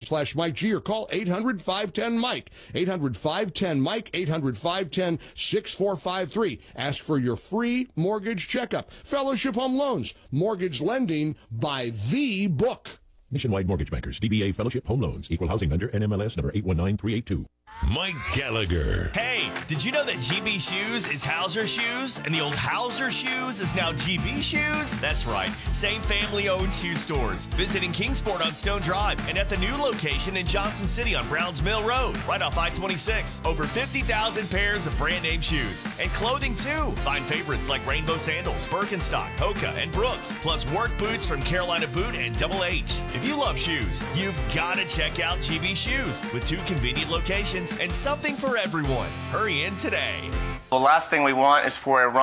Facebook.com/Mike G or call 800-510-MIKE. 800-510-MIKE, 800-510-6453. Ask for your free mortgage checkup. Fellowship Home Loans, mortgage lending by the book. Nationwide Mortgage Bankers, DBA Fellowship Home Loans, Equal Housing Lender, NMLS number 819382. Mike Gallagher. Hey, did you know that GB Shoes is Hauser Shoes and the old Hauser Shoes is now GB Shoes? That's right, same family-owned shoe stores. Visit in Kingsport on Stone Drive and at the new location in Johnson City on Browns Mill Road, right off I-26. Over 50,000 pairs of brand-name shoes and clothing too. Find favorites like Rainbow Sandals, Birkenstock, Hoka, and Brooks, plus work boots from Carolina Boot and Double H. If you love shoes, you've got to check out GB Shoes with 2 convenient locations and something for everyone. Hurry in today. The last thing we want is for a